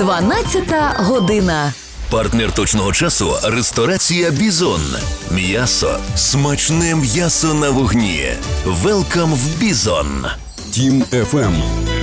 12 година. Партнер точного часу – ресторація «Бізон». М'ясо. Смачне м'ясо на вогні. Велкам в «Бізон». Тім FM.